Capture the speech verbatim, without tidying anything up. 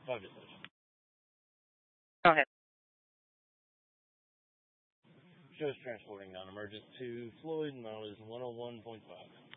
Five dollars. Go ahead. Shows transporting non-emergent to Floyd, mileage one oh one point five.